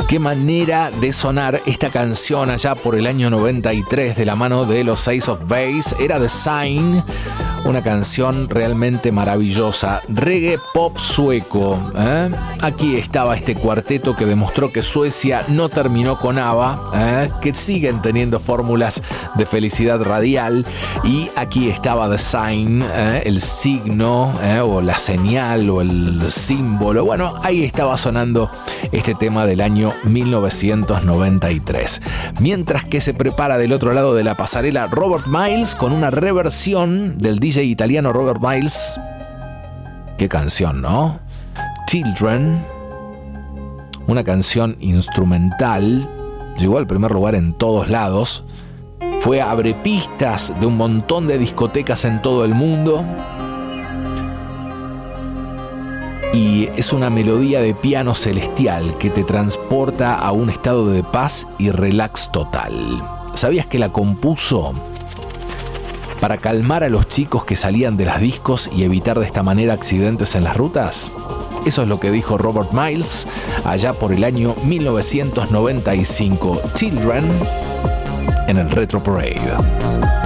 Qué manera de sonar esta canción allá por el año 93 de la mano de los Ace of Base. Era The Sign, una canción realmente maravillosa. Reggae pop sueco. Aquí estaba este cuarteto que demostró que Suecia no terminó con ABBA, que siguen teniendo fórmulas de felicidad radial. Y aquí estaba The Sign, el signo o la señal o el símbolo. Bueno, ahí estaba sonando este tema del año 1993. Mientras que se prepara del otro lado de la pasarela Robert Miles con una reversión del DJ italiano Robert Miles. Qué canción, ¿no? Children, una canción instrumental, llegó al primer lugar en todos lados, fue abrepistas de un montón de discotecas en todo el mundo. Y es una melodía de piano celestial que te transporta a un estado de paz y relax total. ¿Sabías que la compuso para calmar a los chicos que salían de las discos y evitar de esta manera accidentes en las rutas? Eso es lo que dijo Robert Miles allá por el año 1995. Children en el Retro Parade.